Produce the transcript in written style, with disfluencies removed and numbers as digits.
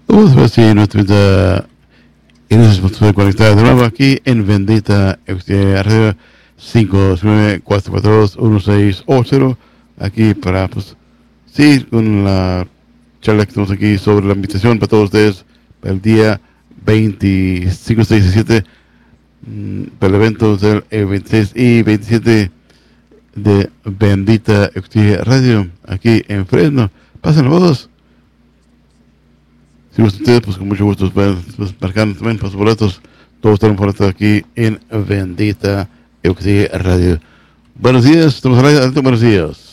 Vamos a ver si nuestra vida y nos puede conectar de nuevo aquí en Bendita Radio 594421680 aquí para pues seguir con la charla que tenemos aquí sobre la invitación para todos ustedes para el día 25, 6 y 7 para el evento del 26 y 27 de Bendita Radio aquí en Fresno. Pasen la voz. Si ustedes, pues con mucho gusto pueden marcar también para sus boletos. Todos están boletos aquí en Bendita Radio. Buenos días, estamos al aire. Buenos días.